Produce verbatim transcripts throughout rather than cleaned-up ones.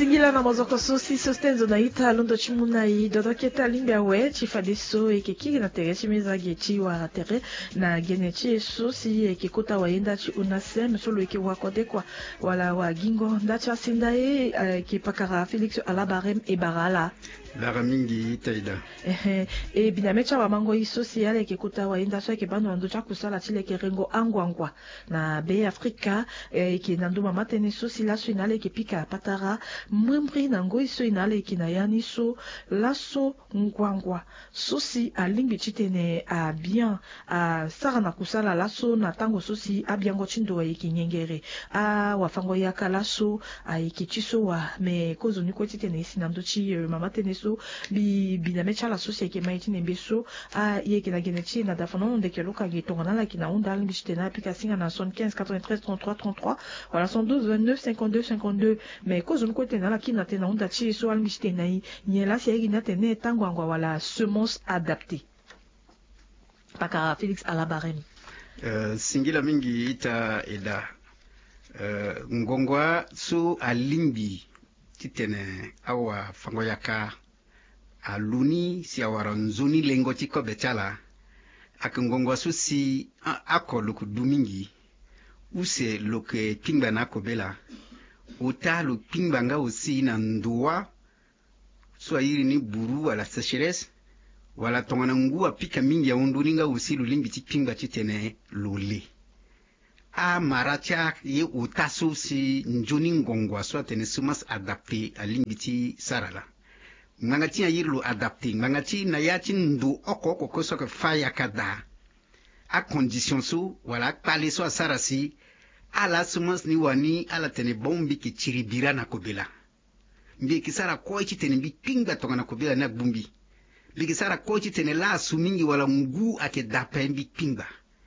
singila na mazoko sosi sostenzo na ita londo chimuna i dodo keta limbia we chifadiso e kiki na tere chimiza gechi wa tere na genechi sosi e kikuta waenda chi unasem solo eke wakode kwa wala wa gingo ndacha sinda e ki pakara Felix Alabarem e barala Lara mingi taida. Eh e binamecha wa mango i social e kikuta waenda so ke bando ando cha kusala chile ke rengo angwangwa na be Afrika e ki nanduma matene sosi la finale ke pika patara mwembri na ngoi so inale ki na yani so laso ngwangwa sosi alingi chitene a bien a sara na kusala laso na tango sosi a bien go chindo e ki nyengere a wafango yaka laso a ikichiso wa me kozo ni ko chitene sinando chi mama tene so bi binamecha la sosi ke maiti ne beso a ye ke na genechi na dafono de ke loka ge tongana la ki na unda alingi chitena pika singa na soixante-quinze quatre-vingt-treize trente-trois trente-trois voilà cent douze vingt-neuf cinquante-deux cinquante-deux mais cause nous côté na la ki na tena unda chi so alingi chitena i nyela si egi na tene tango angwa wala semence adaptée paka Félix Alabarem uh, singila mingi ita eda uh, ngongwa su alimbi titene awa fango yaka aluni si awara nzuni lengo tiko betala ak ngongwa su si ako luku dumingi use luke pingba na kobela uta lu pingba nga usi na ndoa so iri ni buru wala sécheresse wala tongana ngua pika mingi ya unduni nga usi lu limbi ti pingba titene lule a maracha ye utasu si njuni ngongwa so tene sumas adapté a limbi ti sarala ngangati ya yirlu adapté ngangati na yati ndu oko oko koso ke faya kada a condition su wala pale so sarasi ala sumas ni wani ala tene bombi ki chiribira na kobela mbi kisara ko ci tene mbi pinga to na kobela na bumbi mbi kisara ko ci tene la sumingi wala ngu ake dapa mbi pinga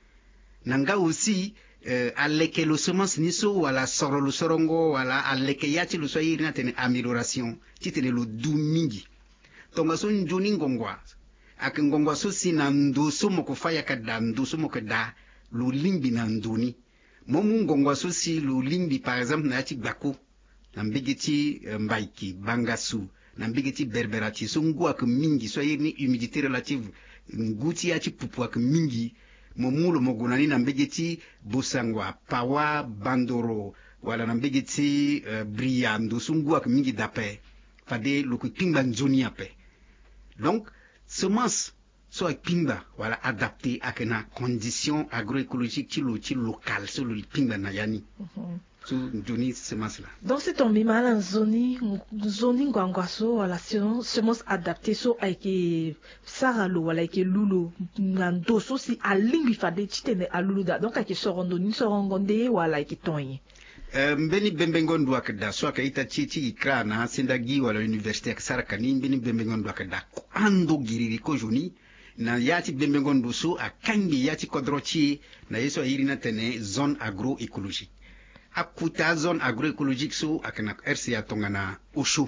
nanga aussi uh, aleke lo semence niso wala soro lo sorongo wala aleke yati lo soyiri na tene amélioration ci tene lo du mingi tonga so njuni ngongwa ak ngongwa so si na ndo so moko faya ka da ndo so moko da lo limbi na ndoni momu ngongwa so si lo limbi par exemple na yati gbako na mbigiti uh, mbaiki bangasu na mbigiti berberati so ngu ak mingi so yiri ni humidité relative nguti yati pupu ak mingi momulo mogunani na mbigiti busangwa pawa bandoro wala na mbigiti uh, briando so ngu ak mingi dape fade lo ko pingba nzoni ape donc semence so ak pingba wala adapté ak na condition agroécologique ti lo ti local so lo pingba na yani mm -hmm. So njoni semence là donc c'est tombé mal en zoni zoni ngwangwa so wala semence adaptée so aike saralo wala aike lulu ngando so si alingi fade chitene alulu da donc aike sorondo ni sorongonde wala aike tonyi Uh, mbeni bembengondo akada so akaita chichi ikrana sendagi wala université akasaraka ni mbeni bembengondo akada ando giriri ko joni na yati bembengondo so akangi yati kodrochi na yeso yiri na tene zone agroécologique akuta zone agroécologique so akana R C A tongana osho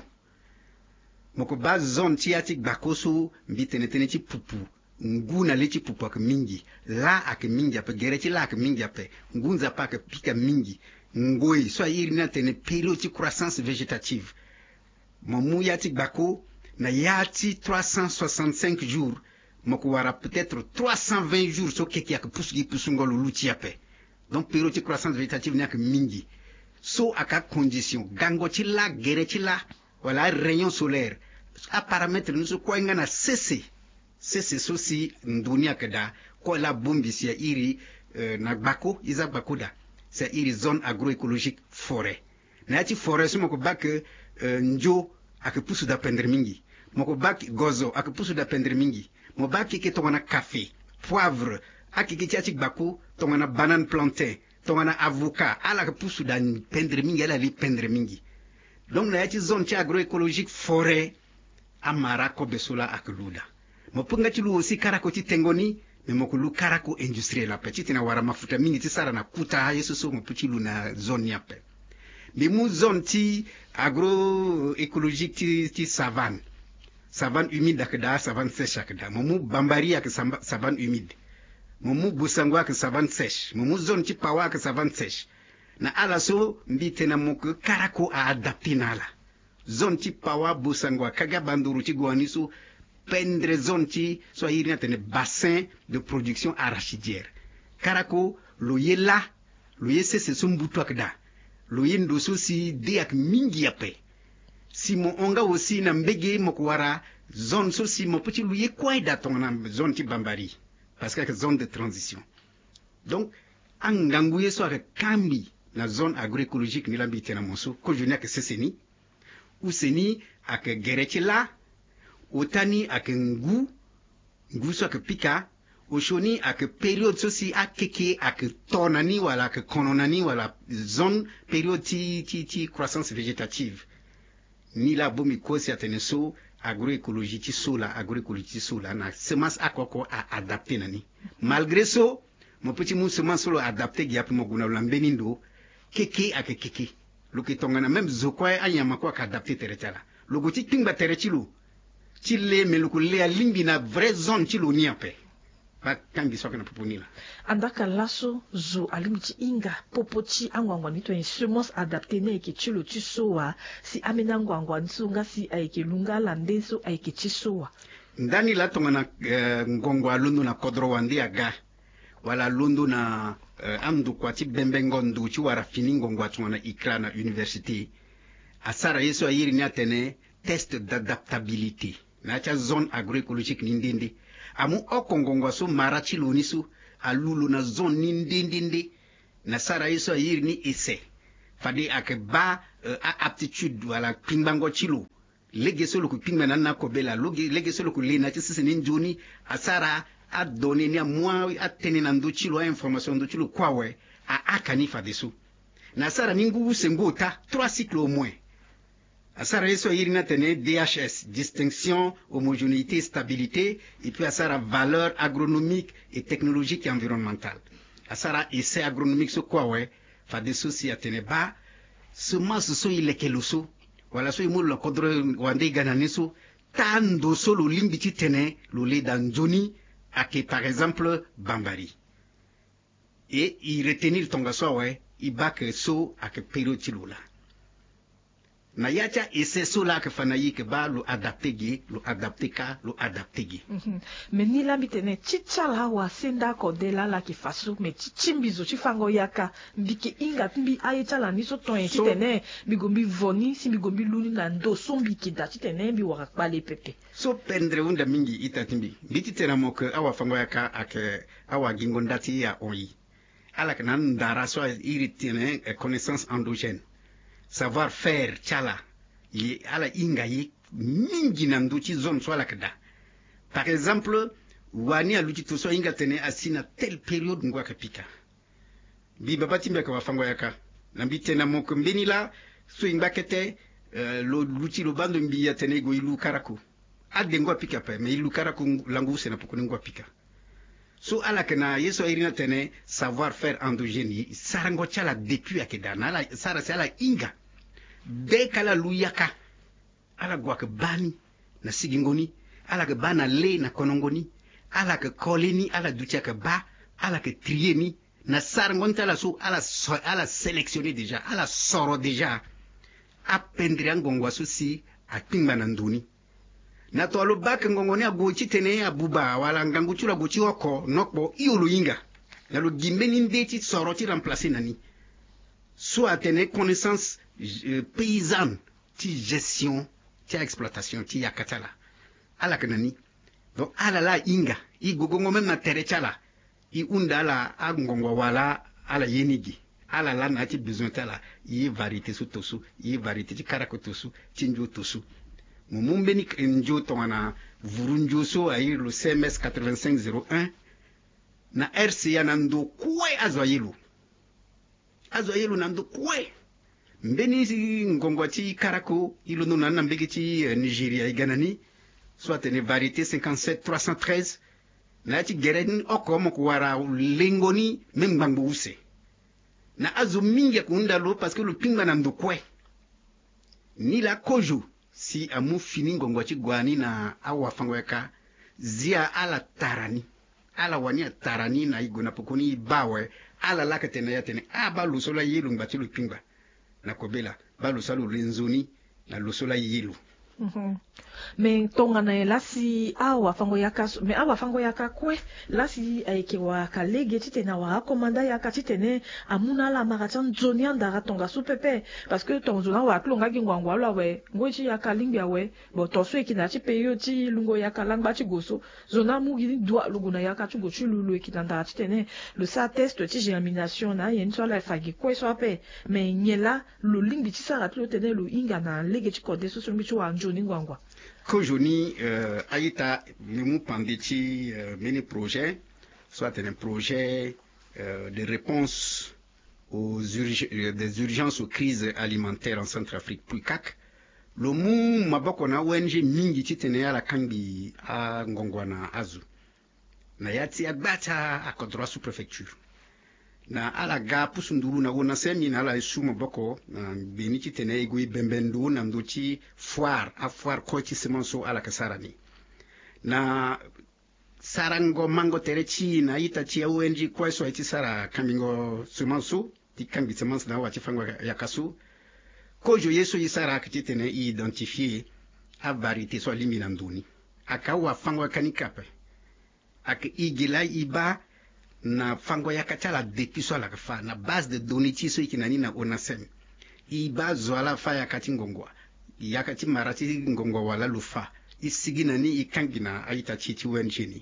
moko ba zone ti yati bakoso mbitene tene ti pupu nguna leti pupu ak mingi la ak mingi ape gereti la ak mingi ape ngunza pa ak pika mingi ngoi so yiri na tene période de croissance végétative momu yati bako na yati trois cent soixante-cinq jours moko wara peut-être trois cent vingt jours so keki ak pusugi pusungolo luti ape donc période de croissance végétative nak mingi so aka condition gango ti la gere ti la wala rayon solaire a paramètre nous so ko ngana cc cc so si nduni akada ko la bombi si iri uh, na bako iza bakoda c'est une zone agroécologique forêt na yati forêt so moko bak uh, njo ak pusu da pendre mingi moko bak gozo ak pusu da pendre mingi mo bak ke tongana café poivre ak ke tiati bako tongana banane plantain tongana avocat ala ak pusu da pendre mingi ala li pendre mingi donc na yati zone ti agroécologique forêt amara ko besula ak luda mo punga ti lu aussi karako ti tengoni me moko lu karako industriel ape ti tena wara mafuta mingi ti sara na kuta yeso so mo puti lu na zone yape me mu zone ti agroécologique ti ti savane savane humide ak da savane sèche ak da mo mu bambari ak savane humide mo mu busangwa ak savane sèche mo mu zone ti pawa ak savane sèche na ala so mbi tena moko karako a adapté na ala zone ti pawa busangwa kaga banduru ti gwani su pendre zone ti so yiri na tene bassin de production arachidière karako lo yela lo yese se sumbutu akda lo yendo so si de ak mingi yape si mo onga aussi na mbege mo kwara zone so si mo petit lo ye kwai da tongna zone ti bambari parce que zone de transition donc an ganguye so ak kambi na zone agroécologique ni lambi tena monso ko joni ak seseni ou seni ak gerechila otani ak ngu ngu so ak pika oshoni ak période so si akeke ak tonani wala ak kononani wala zone période ti ti ti croissance végétative ni la bomi ko si atene so agroécologie ti so la agroécologie ti so la na semence akoko a adapté nani malgré so mon petit mou semence solo adapté gi api mo guna lambeni ndo keke ak keke lo ki tongana même zokwa anyama ko ka adapté teretala lo go ti pingba teretilu ti le me lo ko le alimbi na vraie zone ti lo ni ape ba kangi so kana poponi la andaka laso zo alimbi ti inga popoti angwangwa ni to semence adapté ne ke ti lo ti soa si amena ngwangwa nsunga si ayeke lunga lande so ayeke ti soa ndani la tongana uh, ngongwa lundu na kodro wandi aga wala lundu na uh, amdu kwa ti bembengo ndu ti wara fini ngongwa tongana ikra na université asara yeso ayiri ni atene test d'adaptabilité na cha zone agroécologique ni ndende amu okongongwa so mara ti lo ni so alulu na zone ni ndende na sara yeso ayiri ni essai fade ak ba uh, aptitude wala pingbango ti lo lege so lo ku pingba na na ko bela loge lege so lo ku le na ti sisi ni njoni asara a donné ni a moi a tene na ndo chilo a information ndo chilo kwa we a akani fa desu na sara ningu sengota trois cycles au moins asara yeso yiri na tene D H S distinction homogénéité stabilité et puis asara valeur agronomique et technologique et environnementale asara essai agronomique so kwa we fa desu si atene ba semence so ilekeluso wala so imul la kodro wande ganani so tando so lo limbi ti tene lo le dan joni ake par exemple bambari et il retenir tonga so we ibake so ake période ti lo la na yacha ese so la ke fana yi ke ba lo adapté gi lo adapté ka lo adapté gi mm -hmm. mais ni la mitene chichala wa senda ko de la la ki fasu me chichimbizo chifango yaka mbike inga mbi ayechala ni so ton so, tene bigombi voni si bigombi luni na ndo so mbiki da tene bi waka pale pepe so pendre unda mingi itatimbi biti tena mo ke awa fango yaka ake awa gingo ndati ya oyi ala kana ndara so iri tene connaissance endogène savoir faire chala yi ala inga yi mingi na ndu ci zone so ala kada par exemple wani aluti to so inga tene asina telle période ngwa kapika bi baba timbe ka wafango yaka na bi tena mo ko mbeni la so inga kete uh, lo luti lo bando mbi ya tene go ilu karaku ade ngwa pika pa me ilu karaku langu sena poko ngwa pika so ala kana yeso irina tene savoir faire endogène sarango chala depuis akeda na la sara sala inga de kala luyaka ala gwa ke bani na sigingoni ala ke bana le na konongoni ala ke koleni ala dutia ke ba ala ke trieni na sarango ntala so ala so, ala sélectionner déjà ala soro déjà a pendria ngongwa so si a pingba na nduni na to lo bak ngongoni agochi tene abuba wala nganguchura gochi oko nokbo iolo inga na lo gimbeni ndeti soro ti remplacer nani so atene connaissance euh, paysanne ti gestion ti exploitation ti yakatala ala kanani donc ala la inga i gogongo même na tere chala i unda la angongwa wala ala yenigi ala la na ti besoin tala i variété su tosu i variété ti karakotosu ti njo tosu Mumumbeni njo tongana vurunjo so ayi lo C M S quatre-vingt-cinq zéro un na R C A nando kwe azwayelu azwayelu nando kwe mbeni si ngongwa ti karako ilo no na mbegi ti uh, Nigeria iganani soit ne variété cinquante-sept trois cent treize na ti geren okomo ko wara lengoni même bango use na azo mingi kunda lo parce que le pingma nando kwe ni la kojo si amu fini ngongwa ci gwani na awa fangweka zia ala tarani ala wani tarani na igona pokoni bawe ala lakate na yatene aba lusola yelu ngati lupingba na kobela ba lusalo lenzoni na loso la yilu. Mhm. Me tonga na lasi awa fango yaka me awa fango yaka kwe lasi aike wa kalege tite na wa komanda yaka tite ne amuna la marachan zoni andara tonga su pepe parce que ton zona wa klonga gingwangwa la we ngochi yaka lingya we bo tosu ekina chi peyo chi lungo yaka langba chi goso zona mugi doa luguna yaka chi gochu lulu ekitanda tite ne le sa test ti germination na yen so la fagi kwe so ape me nyela lo lingbi ti sara tlo tene lo inga na lege chi kode so so mbi chi wa njoni ngwangwa Kojoni euh, aïta nous pandeti euh, mini projet soit un projet euh, de réponse aux urg des urgences aux crises alimentaires en Centrafrique puis C A C le mou maboko na O N G mingi titene ala kangi a ngongwana azu na yati agbata akodroa sous préfecture na ala ga pusunduru na wona semi na ala isu maboko na beni titene egui bembendu na mduchi foire a foire kochi semanso ala kasarani na sarango mango terechi na ita chi O N G kwa so iti sara kamingo semanso ti kangi semanso na wati fangwa yakasu kojo yeso yisara kititene identifier a variété so limina nduni akawa fangwa kanikape ak igila iba na fango ya kachala depuis so la fa na base de données ti so ikinani na onasem iba zwala fa ya kati ngongwa ya kati marati ngongwa wala lufa isigina ni ikangina aita chichi wenjeni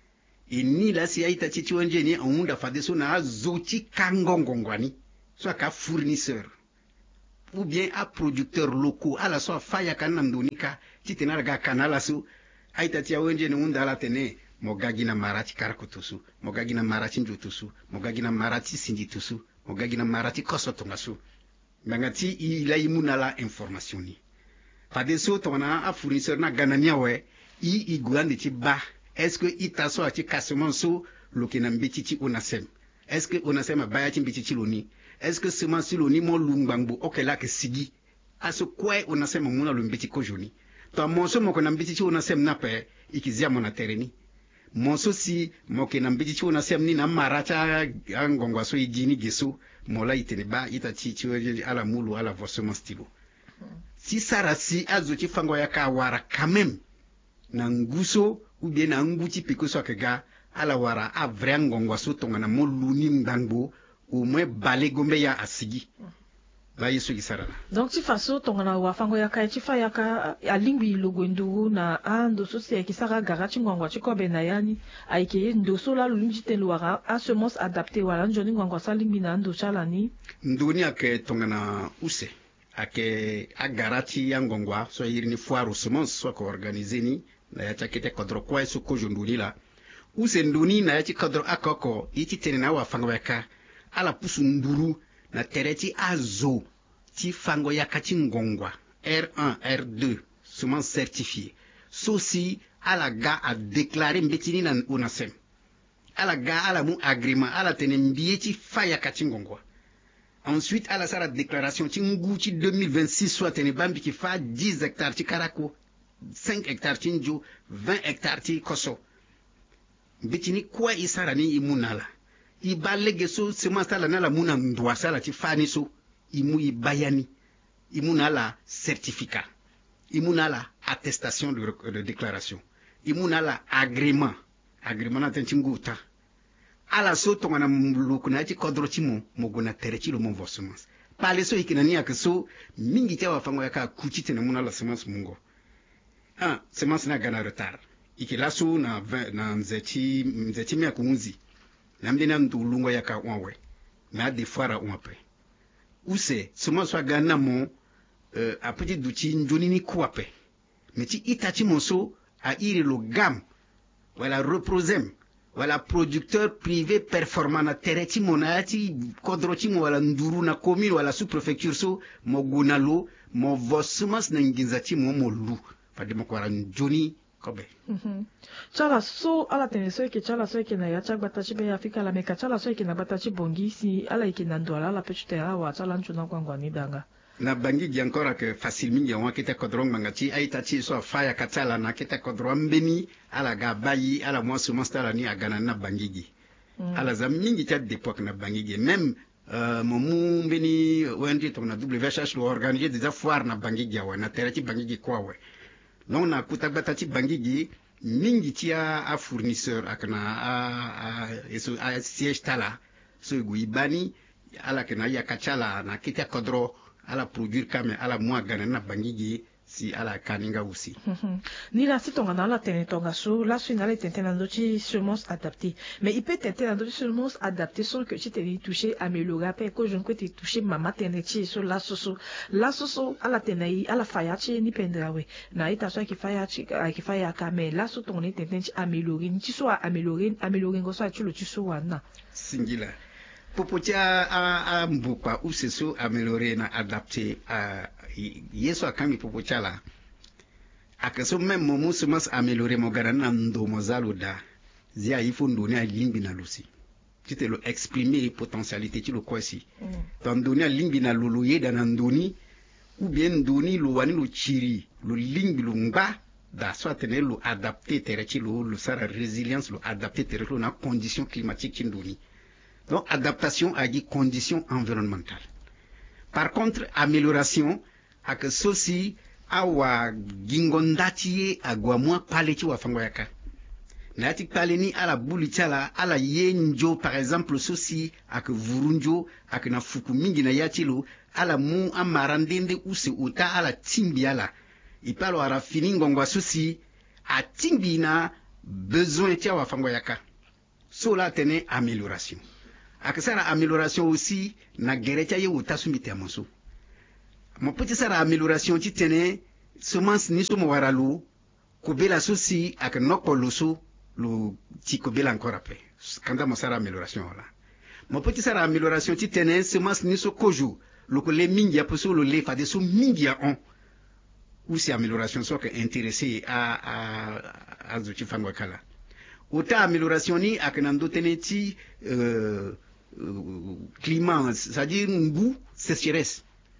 ini la si aita chichi wenjeni aunda fa de so na zoti kangongongwani so ka fournisseur ou bien à producteurs locaux à la soit fa ya kana mdonika titena ga kanala so aita ti wenjeni unda la tene mogagi na marati karakutusu mogagi na marati njutusu mogagi na marati sinjitusu mogagi na marati kosotongasu mangati ila imuna la information ni padeso tona a fournisseur na ganania we i igwandi ti ba est-ce que itaso ati kasement so lokina mbitichi onasem est-ce que onasem ba ya ti mbitichi loni est-ce que semence loni mo lumbangbo okela ke sigi aso kwe onasem muna lo mbiti kojoni to monso moko na mbitichi onasem na pe ikizia mona tereni monso si moke na mbiti chuna semni na maracha angongwa so igini geso mola itene ba ita chi chi ala mulu ala vosoma stilo si sarasi azo chi fango ya ka wara kamem na nguso ou bien na nguti piko so kega ala wara a vrai ngongwa so tonga na moluni ndangbo au moins balé gombe ya asigi ba yeso gisara donc ti faso tongana wa fango ya kai ti fa ya ka alingwi logo ndu na ando so se kisara garati ngwangwa ti kobe na yani aike ndo so la lungi te luara a semence adapté wala njoni ngwangwa sa lingwi na ndo chala ni nduni ake tongana use ake agarati ya ngwangwa so yiri ni foire semence so ko organiser ni na ya chakete kodro kwa so ko jonduni la use nduni na ya ti kodro akoko iti tene na wa fango ya ka ala pusu nduru na tereti azo ti fango ya kati ngongwa R un R deux semence certifiée sosi ala ga a déclaré mbetini na onasem ala ga ala mu agrément ala tene mbie ti fa ya kati ngongwa ensuite ala sara déclaration ti ngu ti deux mille vingt-six soit tene bambi ki fa dix hectares ti karako cinq hectares ti njo vingt hectares ti koso mbetini kwa isara ni imunala iba lege so semence tala na la muna ndwa sala ti fani so imu ibayani imuna la certificat imuna la attestation de, de déclaration imuna la agrément agrément na tentinguta ala so to ngana lukuna ti kodro ti mo mogona tere ti lo mo vo semence pale so ikinani ak so mingi te wa fango ya ka kuchi te na muna la semence mungo ah semence na gana retard ikila so na na nzeti nzeti mi akunzi namdena ndulungo ya ka onwe na de fara onpe use suma so gana mo euh, a petit duchi njoni ni kwape meti itachi monso a iri lo gam wala reprosem wala producteur privé performant na tereti monati kodrochi mo wala nduru na commune wala sous préfecture so mo gonalo mo vosmas na nginzati mo mo lu fa de mo kwara njoni kobe mhm chala so ala tene so ke chala so ke na ya chak batachi be afika la meka chala so ke na batachi bongisi ala ke na ndola la pechute ala wa chala nchuna kwangwa ni danga na bangi gi encore que facile mingi on kita kodrong mangati aita chi so faya katala na kita kodron beni ala ga bayi ala mo so mastala ni agana na bangi gi mm. ala za mingi ta d'époque na bangi gi même uh, momu mbeni wendi to na W H H lo organiser des foires na Bangigi wa na terati Bangigi kwa we non na kutagbata ti Bangigi mingi ti a, a fournisseur akana a a eso a siège tala so guibani ala kana ya kachala na kita kodro ala produire kame ala mwa gana na Bangigi si ala kaninga aussi. Ni la si tonga na la tene tonga so la su na le tente na dochi semence adaptée. Mais il peut tenter na dochi semence adaptée sans que tu t'es touché améliorer après que je ne peux te toucher mama tene chi so la so so la so so ala tene ala faya chi ni pendra we. Na ita so ki faya chi ki faya ka mais la so tonga ni tente améliorer ni chi so améliorer améliorer ngo so tu le tu so wana. Singila. Popotia a a mbupa ou c'est so améliorer na adapté à yeso akami popotia la akaso même momo semence améliorer mo garana ndo mozalo da zia ifo ndoni a limbi na lusi tu te lo exprimer potentialité tu lo kwesi ton ndoni a limbi na lulu ye da na ndoni ou bien ndoni lo wani lo chiri lo limbi lo ngba da soit ne lo adapté tereti lo lo sara résilience lo adapté tereti lo na condition climatique ndoni. Donc, adaptation à des conditions environnementales. Par contre, amélioration, à que ceci, à wa gingondati à guamua paleti wa fangoyaka. Nati paleni à la bulichala, à la yenjo, par exemple, ceci, à que vurunjo, à que na fukumingi na yatilo, à la mu amarandende ou se uta à la timbiala. Il parle à la finingongwa ceci, à timbina, besoin tia wa fangoyaka. Cela tenait amélioration. Akasara amélioration aussi na gerecha ye utasumite amoso mo petit sara amélioration ti tene semence ni so mo waralu ko bela sosi ak nokko lusu lu ti ko bela encore après kanda mo sara amélioration là mo petit sara amélioration ti tene semence ni so koju lu ko le mingi aposo lu le fa de so mingi on ou c'est amélioration so que intéressé à à à zuti fango kala autant amélioration ni ak nando tene ti euh Euh, climat, c'est-à-dire ngu sécheresse.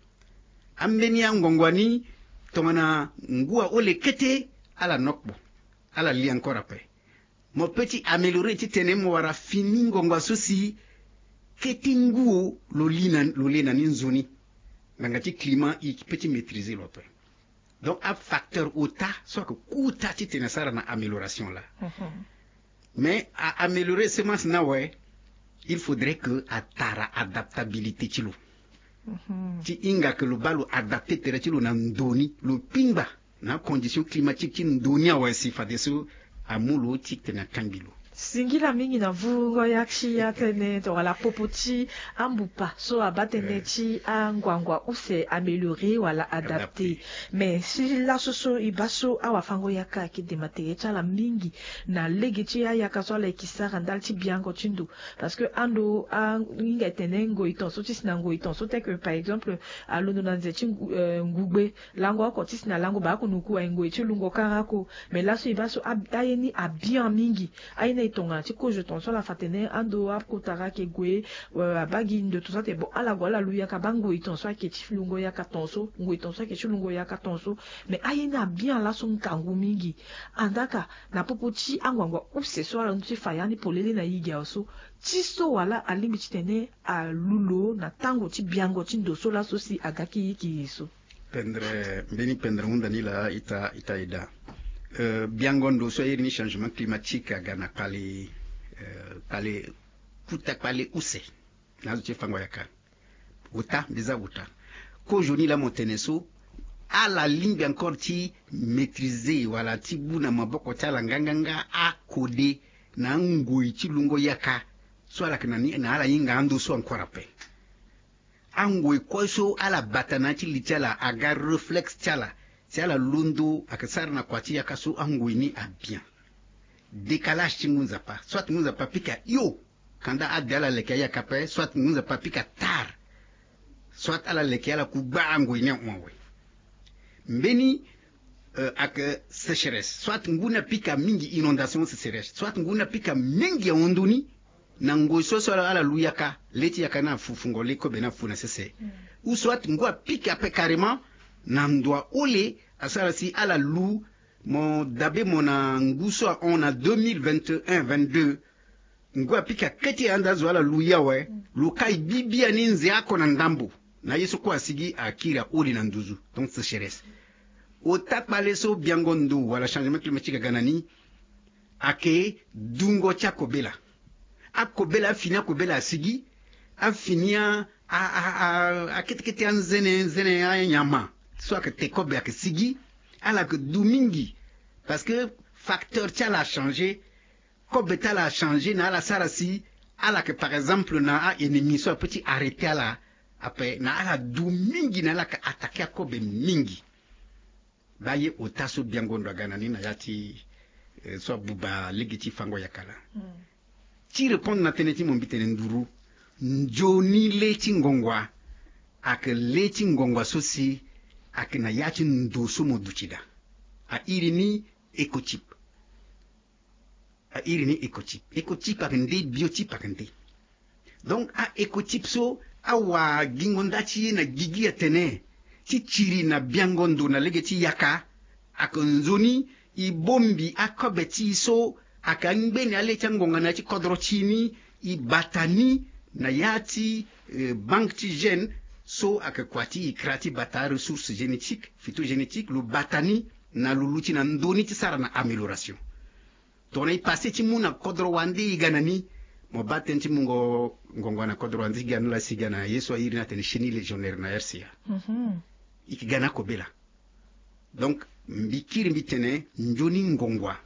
Ambenia ngongwani tomana ngua ole kete ala nokbo ala li encore après. Mon petit amélioré titene mo wara fini ngongwa sosi kete nguo lo lina lo lena ninzoni. Ngati climat i petit maîtriser l'autre. Donc un facteur ota soit que kuta titene sara na amélioration là. Mm-hmm. Mais à améliorer semence na ouais il faudrait que atara adaptabilité chilo. Mm-hmm. Ti inga que le balo adapté tere chilo na ndoni, le pingba na condition climatique ti ndoni a wasi fa deso amulo ti tena kambilo. Singila mingi na vungo yakshi ya tene to la popoti ambupa so abatene ti angwangwa ou c'est amélioré wala adapté. Mais si la soso ibaso awa fango yaka ki de matériel la mingi na legeti ya yaka so la kisara ndal ti biango tindo parce que ando a inga tenengo itonso ti sinango itonso te que par exemple a londo na nzeti ngugbe lango ko ti sina lango ba ko nuku ngo ti lungo karako mais la so ibaso ayeni a bien mingi ayeni tonga ti ko je ton so la fatene ando ap kotara ke gwe abagi de tout ça te bon ala gola luya ka bango iton so ke ti lungo ya ka tonso ngo iton so ke ti lungo ya ka tonso mais ayena bien la son kangu mingi andaka na popoti angwangwa upse so ala nti fayani polele na yiga so ti so wala alimbi ti tene a lulo na tango ti biango ti ndo so la so si agaki yiki so pendre mbeni pendre munda ni la ita ita ida Euh, biangondo so yiri ni changement climatique agana pale euh, pale kuta pale use nazo che fango yaka uta biza uta ko joni la monteneso à la ligne encore ti maîtriser wala ti buna maboko tala nganganga a kode na ngoi ti lungo yaka so ala kana ni na ala yinga ando so encore après angoi ko so ala batana ti litala aga reflex tala c'est à la lundo akasar na kwati yakaso angwini a bien décalage ti ngunza pa soit ngunza pa pika yo kanda adala leke ya kape soit ngunza pa pika tar soit ala leke ala kuba angwini onwe mbeni uh, ak sécheresse soit nguna pika mingi inondation sécheresse soit nguna pika mingi onduni na ngoso so ala luyaka leti yakana fufungole ko bena funa sese mm. ou soit ngwa pika pe carrément nandwa ole asara si ala lu mon dabe mona nguso on a deux mille vingt et un vingt-deux ngwa pika keti anda zwala luya we lukai bibia ninzi yako na ndambo na yesu kwa sigi akira uli na nduzu donc sécheresse otakpale so biangondo wala changement climatique ganani ake dungo cha kobela akobela fini akobela sigi afinia a a a aketekete anzene nzene ya nyama so akete kobe ake sigi ala que domingi parce que facteur cha la changer kobe ta la changer na la sarasi ala que par exemple na a ennemi so petit arrêter la après na ala domingi na la ka attaquer kobe mingi baye otaso biangondo ganani na yati eh, so buba legiti fango yakala mm. Ti répondre na teneti mombitene nduru njoni leti ngongwa ak leti ngongwa sosi ak na yati ndoso moduchida a irini ecochip a irini ecochip ecochip ak nde biochip ak nde donc a ecochip so awa gingondachi na gigi atene ti chiri na biangondo na legeti yaka ak nzoni i bombi akobe ti so aka ngbeni ale changonga na ti kodro chini i batani na yati eh, banque ti gène so aka kwati i krati bata ressource génétique phytogénétique lu batani na luluti na ndoni ti sara na amélioration tona i passé ti mu na kodro wandi i ganani mo batten ti mungo ngongo na kodro wandi gana la sigana yeso a iri na tene chenille légionnaire na R C A mm -hmm. iki gana kobela donc mbikiri mbitene njoni ngongwa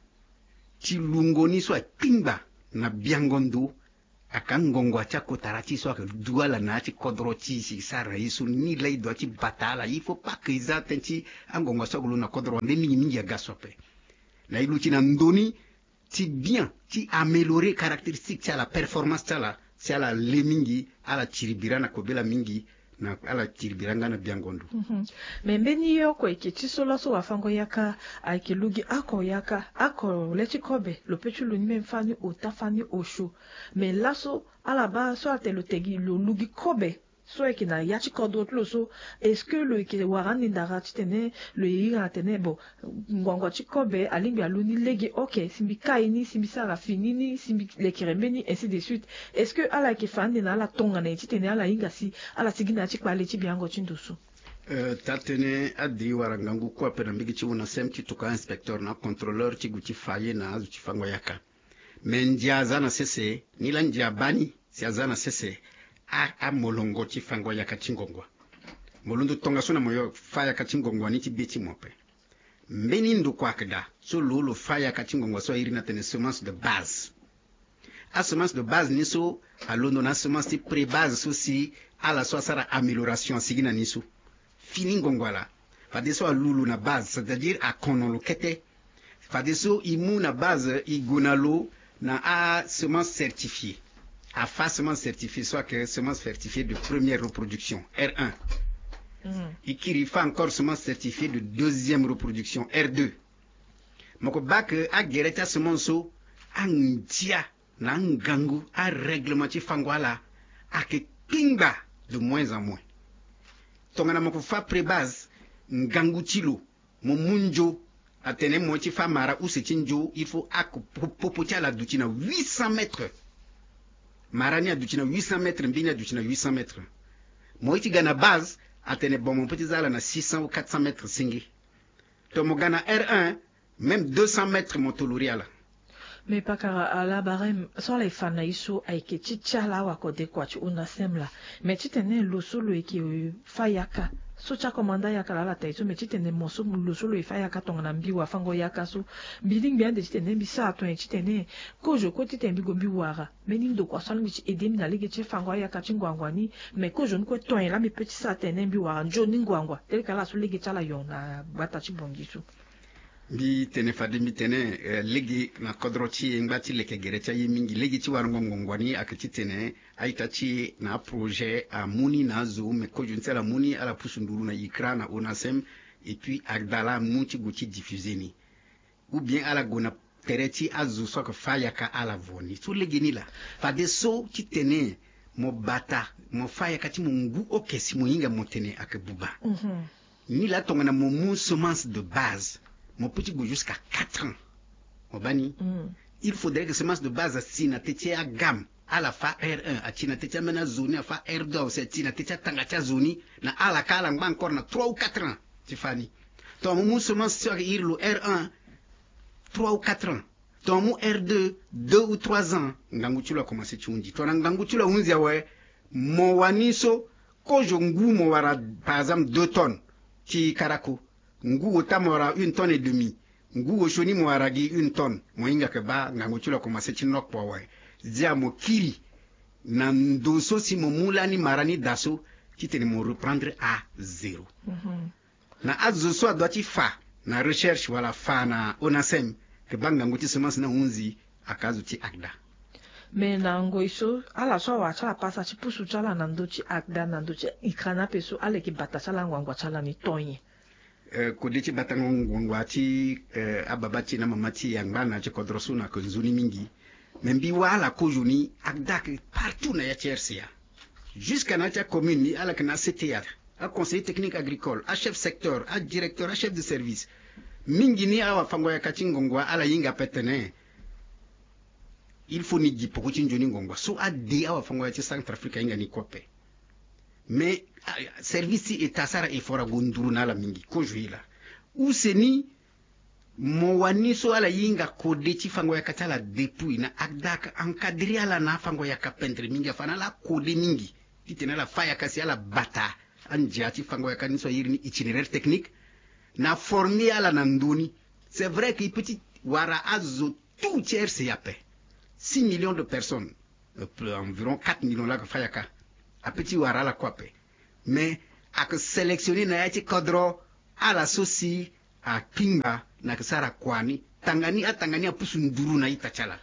ti lungoni so pimba na biangondo aka ngongwa cha kotarati so aka duala na ti kodro ti si sara yesu ni lay do ti batala il faut pas que ils attenti angongwa so gulu na kodro nde mingi mingi ya gasope na iluti na ndoni ti bien ti améliorer caractéristique ti la performance ta la si ala le mingi ala tiribira na kobela mingi na ala tiribiranga na biangondo mm -hmm. Membeni yoko ikiti solo so wafango yaka akilugi ako yaka ako leti kobe lo pechu lo nime mfani utafani osho me laso ala ba so atelo tegi lo lugi kobe so ekina yachi kodo tlo so est-ce que le ke warani ndara tene le yira tene bo ngwango chikobe alimbi aluni legi OK simbi kaini simbi sara finini simbi lekirembeni ainsi de suite est-ce que ala ke fandi na ala tonga na tene ala ingasi ala sigina chikpale chibiango chindusu euh tatene adi warangangu kwa pena mbigi chi una semti tuka inspecteur na contrôleur chi guchi faye na azu chi fango yaka mendia zana sese nila njia bani si azana sese a a molongo ti fango ya kachingongwa molundu tonga sona moyo faya kachingongwa ni ti beti mope mbeni ndu kwakda so lolo faya kachingongwa so irina tene semence de base a semence de base ni so alondo na semence ti pré base so si ala so sara amélioration sigina ni so fini ngongwa la fa de so alulu na base c'est-à-dire a konolo kete fa de so imu na base igonalo na a semence certifiée à fa semence certifiée, soit que semence certifiée de première reproduction, R un. Mm. Et qui fa encore semence certifiée de deuxième reproduction, R deux. Moko bak a gereta semence a ndia na ngangu a réglementi fangwala a ke pinga de moins en moins. Tongana moko fa pré-base ngangu tilo mo munjo atene mo ti fa mara ou setinjo il faut a popotia la dutina huit cents mètres. Marani aduchina huit cents mètres, mbini aduchina huit cents mètres. Moiti gana base, atene bon mon petit zala na six cents ou quatre cents mètres singi. Tomo gana R un, même deux cents mètres motoluriala. Mais pakara ala barem so la fana iso aike chichala wako de kwachi una semla. Mais titene lo solo eki fayaka. So cha komanda yaka la taiso mais titene moso lo solo e fayaka tonga mbi wa fango yaka so biling bien de titene bisa to e titene kojo ko titene bi wara mening do kwa sangi chi edemi na lege chi fango yaka chingwangwani mais kojo nko to e la mi petit sa tene mbi wara njo ningwangwa tel kala so lege chala yona bata chi bongisu bi tene fadi mi tene uh, legi na kodroti ngati leke gerecha yimingi legi ti warango ngongwani akati tene aita ti na projet a muni na zo me ko juntela muni ala pusunduru na ikra na onasem et puis agdala muti guti diffuser ni ou bien ala gona tereti azu so ko faya ka ala voni so legi ni la fade so ti tene mo bata mo faya ka ti mo ngu okesi mo yinga mo tene akabuba mhm mm ni la tongana mo mu semence de base mon petit goût jusqu'à quatre ans. Obani, mm. il faudrait que semence de base sina tetia à gamme à la fa R un à tina tetia mena zone à fa R deux c'est tina tetia tangacha zone na ala kala ngba encore na trois ou quatre ans tifani to mu semence sur irlo R un trois ou quatre ans to mu R deux deux ou trois ans ngangu chula commencer chundi to ngangu chula unzi awe mo waniso ko jongu mo wara par exemple deux tonnes ti karako ngu otamora une tonne et demie ngu oshoni mo waragi une tonne mo inga ke ba ngangu chula commencer chinok po we zia mo kiri na ndoso si mo mulani marani daso kitene mo reprendre à zéro. Mm-hmm. Na azo so doit fa na recherche wala fa na onasem ke banga nguti semence na unzi akazu ti agda. Me na ngoiso ala so wa chala pasa chi pusu chala na ndochi agda na ndochi ikana peso ale ki bata chala ngwangwa chala ni tonye. Eh koditi bata ngwangwa ti eh, ababati na mamati yangbana ti kodrosu na konzuni mingi. Membi wala kojuni agda ke partout na ya tiersia. Jusqu'à notre commune, à la C T A, à conseiller technique agricole, à chef secteur, à directeur, à chef de service. Mingini awa fangoya kachingongwa ala yinga petene. Il faut ni gi pokutin joni ngongwa. So a di awa fangoya ti Centrafrique yinga ni kope. Mais service et tasara e fora gunduru na la mingi kojuila. Ou seni mo wani so ala yinga kode ti fangoya katala depuis na agda encadrer ala na fangoya kapentre mingi fana la kode mingi. Titena la faya kasi ala bata anjati fangoya kaniso yirni itinéraire technique na formé ala nandoni. C'est vrai que petit wara azo tout tiers c'est yapé. six millions de personnes, environ quatre millions là que fayaka. A petit wara la kwape. Mais à que sélectionner na yati kodro ala sosi a pinga na kesara kwani tangani a tangani a pusunduru na itachala.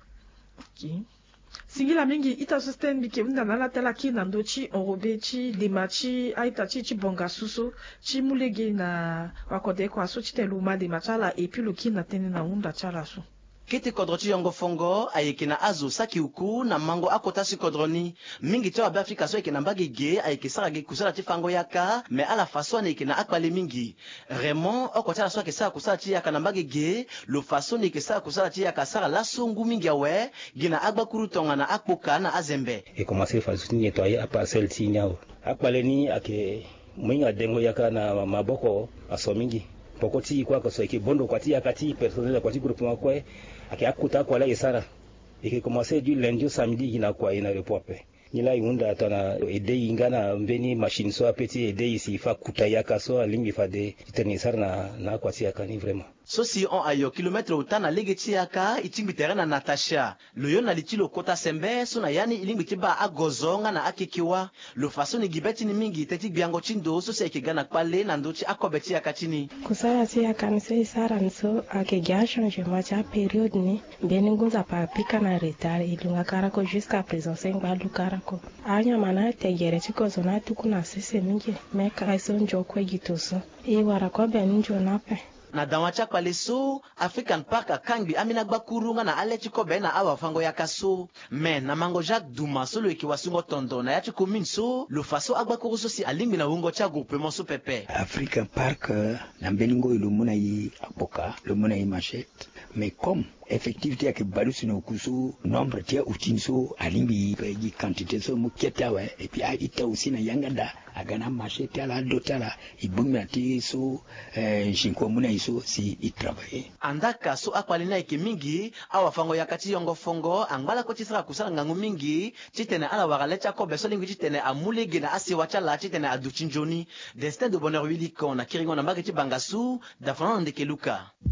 Okay. Singila mingi ita sustain bike unda na la tela ki na ndochi orobe chi demachi aita chi chi bonga suso chi mulege na wakode kwa so chi teluma de machala et puis le ki na tene na unda chala so. Kiti kodrochi yongo fongo ayeke na azo saki uku na mango akota si kodroni mingi te wa Afrika so yeke na mbagi ge ayeke sara ge kusala ti fango yaka me ala faso ane yeke na akpale mingi Raymond okota la so yeke sara kusala ti yaka na mbagi ge lo faso ne yeke sara kusala ti yaka sara laso ngu mingi awe ge na agbakuru tonga na akpoka na azembe e commencer faso ti nettoyer a parcelle ti nyao akpale ni ake mwinga dengo yaka na maboko aso mingi pokoti kwa so yeke bondo kwa ti yaka ti personnel kwa ti groupement kwa ake akuta kwa la isara eke commencer du lundi au samedi ina kwa ina repope nila yunda tana ede ingana mbeni machine so apeti ede isi fa kuta yaka so alingi fa de itenisar na na kwa ti yaka ni vraiment so si on ayo kilomètre utana lege ti yaka itingbi terrain na Natasha loyo na litilo kota sembe so na yani ilingbi ti ba agozonga na akikiwa lo faso ni gibeti ni mingi teti biango chindo so se ekigana kpale na ndochi akobeti yaka chini kusala ti yaka nse isara nso ake gya changement ti période ni mbeni ngunza pa pika na retard ilunga karako jusqu'à présent sengba lu karako anya mana tegere ti kozo na tuku na sese mingi me kaiso njo kwegitoso e wara ko ben njo nape na dawacha kwale so African Park akangbi amina gbakurunga na alechi kobe na awa fango yaka so men na mango Jacques Duma so lo ekiwasungo tondo na yachi commune so lo faso agbakuru so si alimbi na ungo cha groupement so pepe African Park na mbeningo ilumuna yi apoka lumuna yi machette mais comme effectivité ya ke balusi na ukusu nombre tia utinso alimbi yi quantité so muketa wa et puis a ita aussi na yangada agana machette ala dotala ibumya ti so eh shinko muna iso si i travailler andaka so akwalina eke mingi awa fango yakati yongo fongo angbala ko tisaka kusala ngangu mingi titene ala waralecha ko beso lingi titene amulege na asiwa chala titene aduchinjoni destin de bonheur wiliko na kiringo na mbage ti bangasu dafana ndeke luka.